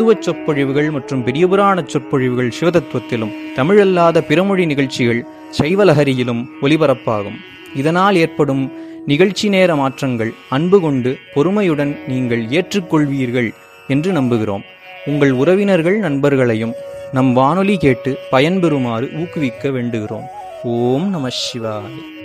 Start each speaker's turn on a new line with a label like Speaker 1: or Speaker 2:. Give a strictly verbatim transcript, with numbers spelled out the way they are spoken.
Speaker 1: தத்துவச் சொற்பொழிவுகள் மற்றும் பெரியபுராண சொற்பொழிவுகள் சிவதத்துவத்திலும், தமிழல்லாத பிறமொழி நிகழ்ச்சிகள் சைவலஹரியிலும் ஒலிபரப்பாகும். இதனால் ஏற்படும் நிகழ்ச்சி நேர மாற்றங்கள் அன்பு கொண்டு பொறுமையுடன் நீங்கள் ஏற்றுக்கொள்வீர்கள் என்று நம்புகிறோம். உங்கள் உறவினர்கள் நண்பர்களையும் நம் வானொலி கேட்டு பயன்பெறுமாறு ஊக்குவிக்க வேண்டுகிறோம். ஓம் நம சிவாய.